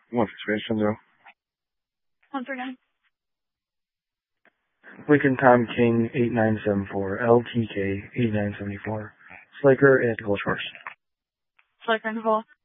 One Space Zero. 139. Lincoln Tom King 8974, LTK 8974. Slaker at Gulf Shores. Slaker and Hall.